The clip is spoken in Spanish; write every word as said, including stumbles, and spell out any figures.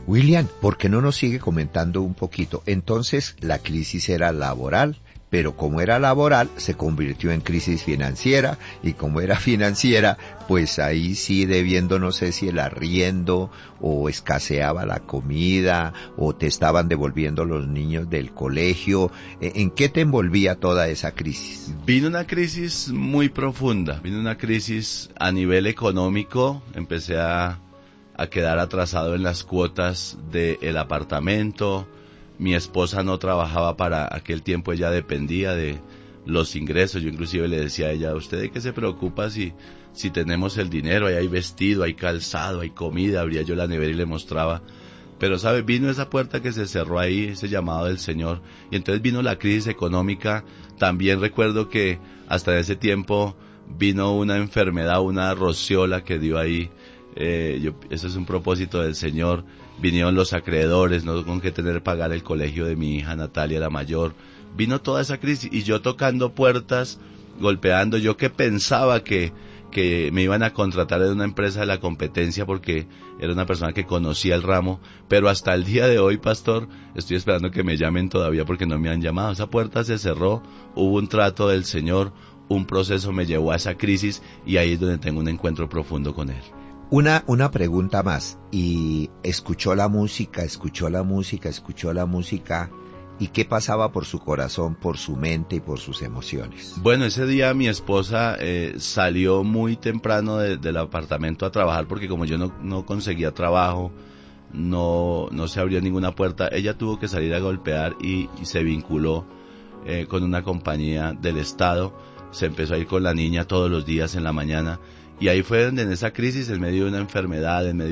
William, ¿por qué no nos sigue comentando un poquito? Entonces, la crisis era laboral, pero como era laboral, se convirtió en crisis financiera, y como era financiera, pues ahí sí debiendo, no sé si el arriendo, o escaseaba la comida, o te estaban devolviendo los niños del colegio. ¿En qué te envolvía toda esa crisis? Vino una crisis muy profunda, vino una crisis a nivel económico. Empecé a, a quedar atrasado en las cuotas del apartamento. Mi esposa no trabajaba para aquel tiempo, ella dependía de los ingresos. Yo inclusive le decía a ella, ¿usted de qué se preocupa si, si tenemos el dinero? Ahí hay vestido, hay calzado, hay comida. Abría yo la nevera y le mostraba. Pero, ¿sabe? Vino esa puerta que se cerró ahí, ese llamado del Señor. Y entonces vino la crisis económica. También recuerdo que hasta ese tiempo vino una enfermedad, una rociola que dio ahí. Eh, yo, eso es un propósito del Señor. Vinieron los acreedores, no con qué tener que pagar el colegio de mi hija Natalia, la mayor. Vino toda esa crisis y yo tocando puertas, golpeando. Yo que pensaba que, que me iban a contratar en una empresa de la competencia porque era una persona que conocía el ramo, pero hasta el día de hoy, pastor, estoy esperando que me llamen todavía porque no me han llamado. Esa puerta se cerró, hubo un trato del Señor, un proceso me llevó a esa crisis y ahí es donde tengo un encuentro profundo con Él. Una, una pregunta más, y escuchó la música, escuchó la música, escuchó la música, ¿y qué pasaba por su corazón, por su mente y por sus emociones? Bueno, ese día mi esposa eh, salió muy temprano de, del apartamento a trabajar porque como yo no, no conseguía trabajo, no, no se abrió ninguna puerta, ella tuvo que salir a golpear y, y se vinculó eh, con una compañía del Estado, se empezó a ir con la niña todos los días en la mañana. Y ahí fue donde en esa crisis, en medio de una enfermedad, en medio